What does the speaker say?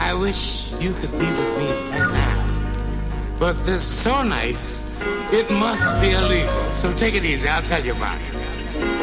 I wish you could be with me right now. But this so nice, it must be illegal. So take it easy. I'll tell you about it.